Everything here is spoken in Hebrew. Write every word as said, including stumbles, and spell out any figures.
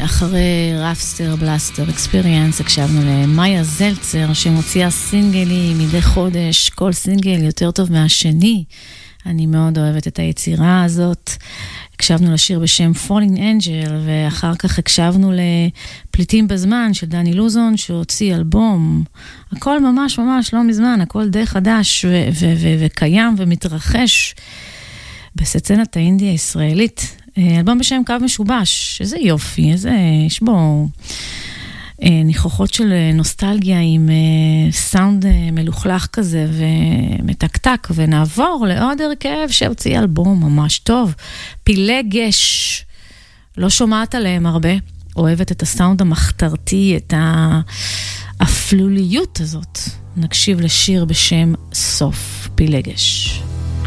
אחרי רפסטר בלאסטר אקספיריאנס הקשבנו למאיה זלצר שמוציאה סינגלים מדי חודש, כל סינגל יותר טוב מהשני. אני מאוד אוהבת את היצירה הזאת. הקשבנו לשיר בשם Falling Angel, ואחר כך הקשבנו לפליטים בזמן של דני לוזון שהוציא אלבום. הכל ממש ממש לא מזמן, הכל די חדש ו- ו- ו- וקיים ומתרחש בסצנת האינדיה הישראלית. אלבום בשם קו משובש, איזה יופי, איזה, יש בו ניחוחות של נוסטלגיה עם סאונד מלוכלך כזה ומתקתק, ונעבור לעוד הרכב שהוציא אלבום ממש טוב, פילגש, לא שומעת עליהם הרבה, אוהבת את הסאונד המחתרתי, את האפלוליות הזאת. נקשיב לשיר בשם סוף, פילגש.